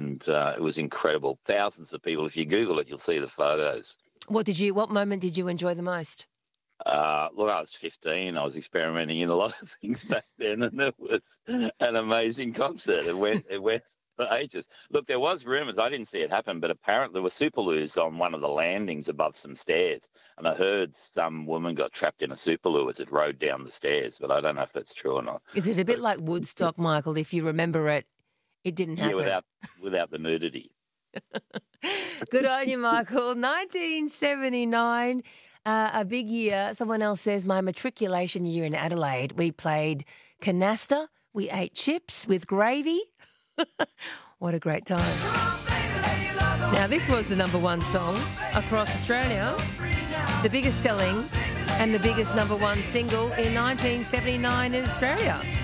and it was incredible. Thousands of people. If you Google it, you'll see the photos. What moment did you enjoy the most? Look, I was 15. I was experimenting in a lot of things back then, and it was an amazing concert. It went for ages. Look, there was rumours. I didn't see it happen, but apparently there were Superloos on one of the landings above some stairs, and I heard some woman got trapped in a Superloo as it rode down the stairs, but I don't know if that's true or not. Is it a bit like Woodstock, Michael? If you remember it, it didn't happen. Yeah, without the nudity. Good on you, Michael. 1979, a big year. Someone else says, my matriculation year in Adelaide, we played canasta, we ate chips with gravy. What a great time. Now, this was the number one song across Australia, the biggest selling and the biggest number one single in 1979 in Australia.